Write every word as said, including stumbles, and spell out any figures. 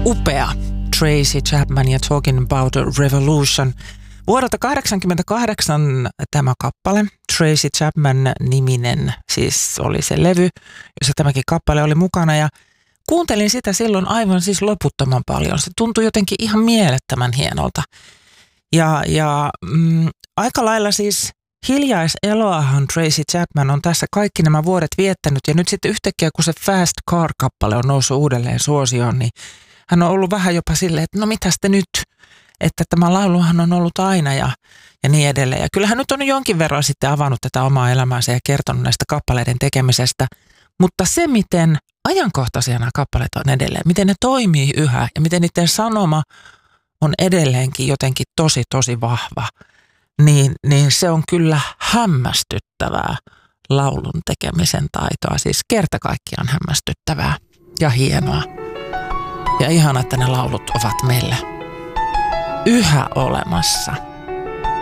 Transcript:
upea. Tracy Chapman ja Talking About a Revolution. Vuodelta kahdeksankymmentäkahdeksan tämä kappale, Tracy Chapman-niminen, siis oli se levy, jossa tämäkin kappale oli mukana. Ja kuuntelin sitä silloin aivan siis loputtoman paljon. Se tuntui jotenkin ihan mielettömän hienolta. Ja, ja mm, aika lailla siis hiljaiseloahan Tracy Chapman on tässä kaikki nämä vuodet viettänyt. Ja nyt sitten yhtäkkiä, kun se Fast Car-kappale on noussut uudelleen suosioon, niin hän on ollut vähän jopa silleen, että no mitäs te nyt, että tämä lauluhan on ollut aina ja, ja niin edelleen. Ja kyllähän nyt on jonkin verran sitten avannut tätä omaa elämäänsä ja kertonut näistä kappaleiden tekemisestä. Mutta se, miten ajankohtaisia nämä kappaleet on edelleen, miten ne toimii yhä ja miten niiden sanoma on edelleenkin jotenkin tosi, tosi vahva, niin, niin se on kyllä hämmästyttävää laulun tekemisen taitoa. Siis kerta kaikkiaan hämmästyttävää ja hienoa. Ja ihana, että ne laulut ovat meillä yhä olemassa.